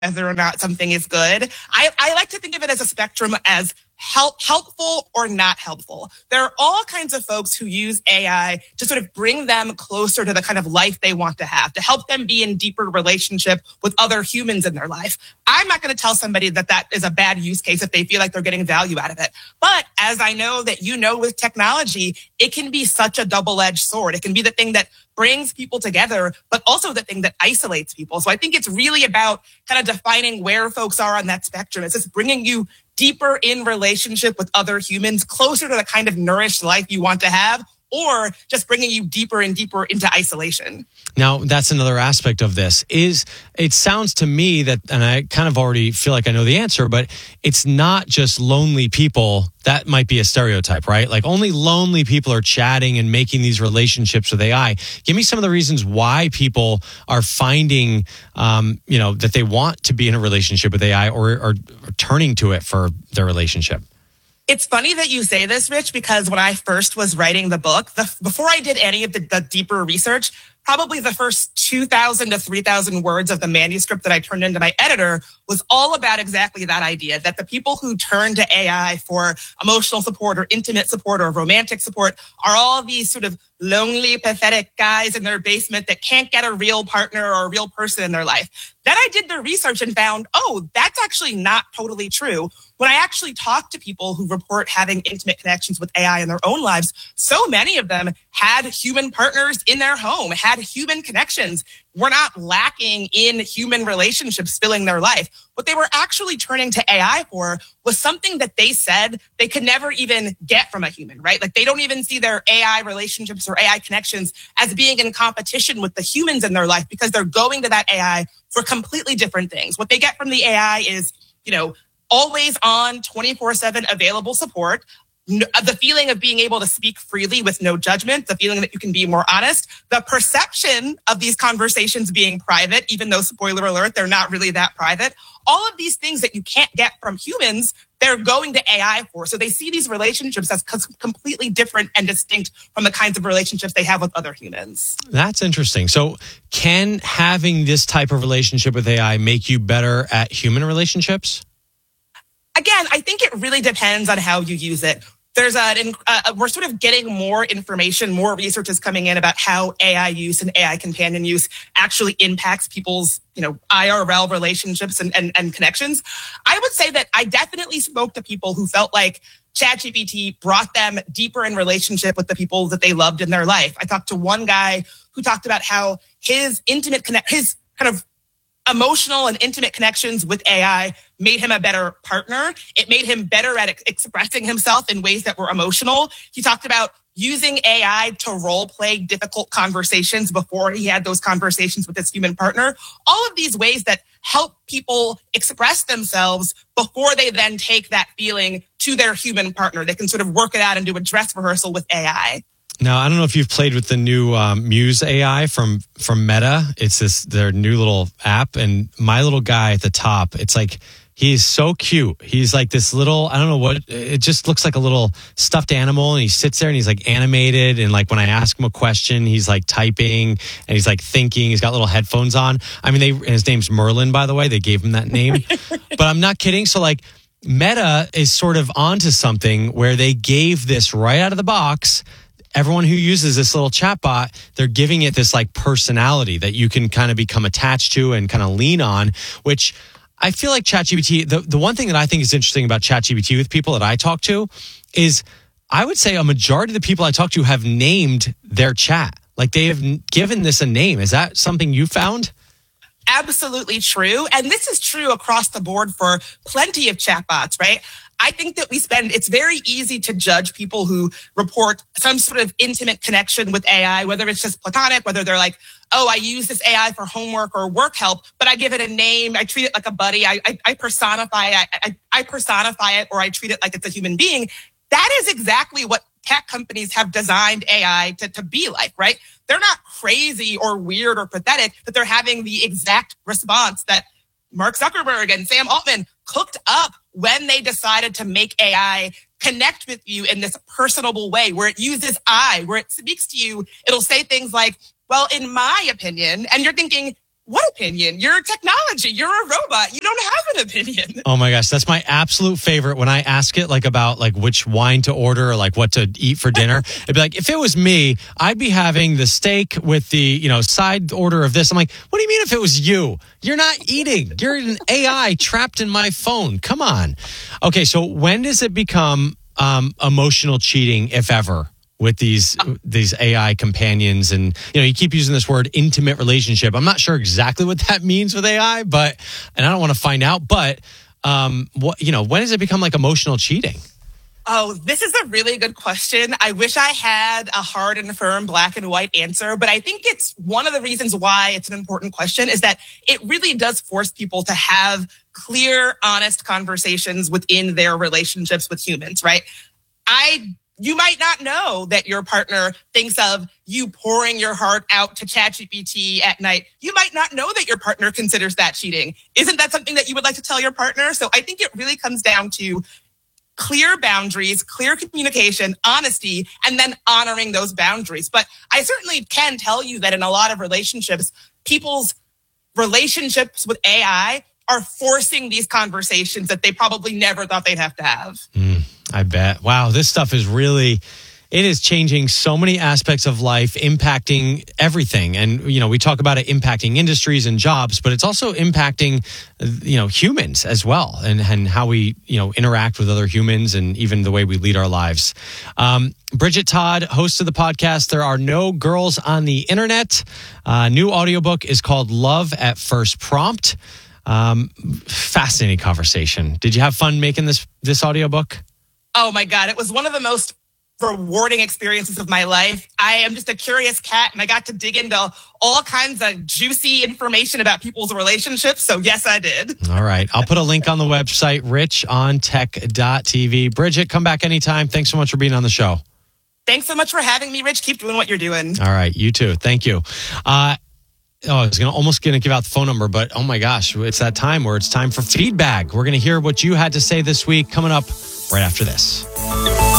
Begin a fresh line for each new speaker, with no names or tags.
whether or not something is good. I like to think of it as a spectrum as helpful or not helpful. There are all kinds of folks who use AI to sort of bring them closer to the kind of life they want to have, to help them be in deeper relationship with other humans in their life. I'm not going to tell somebody that that is a bad use case if they feel like they're getting value out of it. But as I know that you know with technology, it can be such a double-edged sword. It can be the thing that brings people together, but also the thing that isolates people. So I think it's really about kind of defining where folks are on that spectrum. It's just bringing you deeper in relationship with other humans, closer to the kind of nourished life you want to have, or just bringing you deeper and deeper into isolation.
Now, that's another aspect of this. It sounds to me that, and I kind of already feel like I know the answer, but it's not just lonely people. That might be a stereotype, right? Like only lonely people are chatting and making these relationships with AI. Give me some of the reasons why people are finding, that they want to be in a relationship with AI or turning to it for their relationship.
It's funny that you say this, Rich, because when I first was writing the book, before I did any of the deeper research, probably the first 2,000 to 3,000 words of the manuscript that I turned into my editor was all about exactly that idea, that the people who turn to AI for emotional support or intimate support or romantic support are all these sort of lonely, pathetic guys in their basement that can't get a real partner or a real person in their life. Then I did the research and found, that's actually not totally true. When I actually talked to people who report having intimate connections with AI in their own lives, so many of them had human partners in their home, had human connections, were not lacking in human relationships filling their life. What they were actually turning to AI for was something that they said they could never even get from a human, right? Like they don't even see their AI relationships or AI connections as being in competition with the humans in their life because they're going to that AI for completely different things. What they get from the AI is, always on 24/7 available support, the feeling of being able to speak freely with no judgment, the feeling that you can be more honest, the perception of these conversations being private, even though, spoiler alert, they're not really that private. All of these things that you can't get from humans, they're going to AI for. So they see these relationships as completely different and distinct from the kinds of relationships they have with other humans.
That's interesting. So can having this type of relationship with AI make you better at human relationships?
Again, I think it really depends on how you use it. We're sort of getting more information, more research is coming in about how AI use and AI companion use actually impacts people's, IRL relationships and connections. I would say that I definitely spoke to people who felt like ChatGPT brought them deeper in relationship with the people that they loved in their life. I talked to one guy who talked about how his his kind of emotional and intimate connections with AI made him a better partner. It made him better at expressing himself in ways that were emotional. He talked about using AI to role play difficult conversations before he had those conversations with his human partner. All of these ways that help people express themselves before they then take that feeling to their human partner. They can sort of work it out and do a dress rehearsal with AI.
Now, I don't know if you've played with the new Muse AI from Meta. It's their new little app, and my little guy at the top, it's like, he's so cute. He's like this little, I don't know what, it just looks like a little stuffed animal, and he sits there and he's like animated, and like when I ask him a question, he's like typing and he's like thinking. He's got little headphones on. I mean, his name's Merlin, by the way. They gave him that name. But I'm not kidding. So like Meta is sort of onto something where they gave this right out of the box. Everyone who uses this little chatbot, they're giving it this like personality that you can kind of become attached to and kind of lean on, which I feel like ChatGPT, the one thing that I think is interesting about ChatGPT with people that I talk to is I would say a majority of the people I talk to have named their chat. Like they have given this a name. Is that something you found?
Absolutely true. And this is true across the board for plenty of chatbots, right? I think that it's very easy to judge people who report some sort of intimate connection with AI, whether it's just platonic, whether they're like, I use this AI for homework or work help, but I give it a name. I treat it like a buddy. I personify it, or I treat it like it's a human being. That is exactly what tech companies have designed AI to be like, right? They're not crazy or weird or pathetic, that they're having the exact response that Mark Zuckerberg and Sam Altman cooked up when they decided to make AI connect with you in this personable way, where it uses I, where it speaks to you. It'll say things like, well, in my opinion, and you're thinking, What opinion? You're technology. You're a robot. You don't have an opinion.
Oh my gosh, that's my absolute favorite when I ask it like about like which wine to order or like what to eat for dinner. It'd be like, if it was me, I'd be having the steak with the, side order of this. I'm like, what do you mean if it was you? You're not eating. You're an AI trapped in my phone. Come on. Okay, so when does it become emotional cheating, if ever? With these AI companions, and you keep using this word intimate relationship. I'm not sure exactly what that means with AI, and I don't want to find out. But when does it become like emotional cheating?
Oh, this is a really good question. I wish I had a hard and firm black and white answer, but I think it's one of the reasons why it's an important question is that it really does force people to have clear, honest conversations within their relationships with humans, right? You might not know that your partner thinks of you pouring your heart out to ChatGPT at night. You might not know that your partner considers that cheating. Isn't that something that you would like to tell your partner? So I think it really comes down to clear boundaries, clear communication, honesty, and then honoring those boundaries. But I certainly can tell you that in a lot of relationships, people's relationships with AI are forcing these conversations that they probably never thought they'd have to have.
I bet. Wow, this stuff is it is changing so many aspects of life, impacting everything. And, we talk about it impacting industries and jobs, but it's also impacting, humans as well and how we, interact with other humans and even the way we lead our lives. Bridget Todd, host of the podcast, There Are No Girls on the Internet. New audiobook is called Love at First Prompt. Fascinating conversation. Did you have fun making this audiobook?
Oh my God. It was one of the most rewarding experiences of my life. I am just a curious cat and I got to dig into all kinds of juicy information about people's relationships. So yes, I did. All
right. I'll put a link on the website, richontech.tv. Bridget, come back anytime. Thanks so much for being on the show.
Thanks so much for having me, Rich. Keep doing what you're doing.
All right. You too. Thank you. I was almost going to give out the phone number, but oh my gosh, it's that time where it's time for feedback. We're going to hear what you had to say this week coming up right after this.